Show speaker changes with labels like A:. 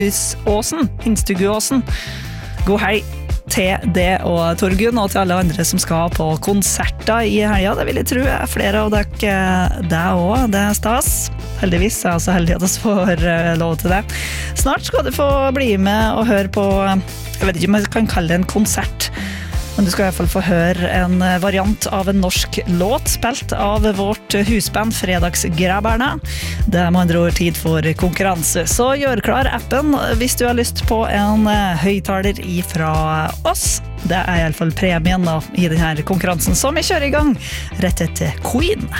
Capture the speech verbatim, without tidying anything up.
A: Åsen, Innstuguåsen. God helg til det og Torgunn, og til alle andre som skal på konserter i helga. Det vil jeg tro er flere av dere der også. Det er stas. Heldigvis er jeg så heldig at jeg får lov til det. Snart skal du få bli med og høre på, jeg vet ikke om jeg kan kalle det en konsert, men du skal i hvert fall få høre en variant av en norsk låt spilt av vårt husband Fredagsgraberne. Det er med andre ord tid for konkurranse, så gjør klar appen hvis du har lyst på en høyttaler ifra oss. Det er i hvert fall premien da, i denne konkurransen som vi kjører i gang rett etter Queen.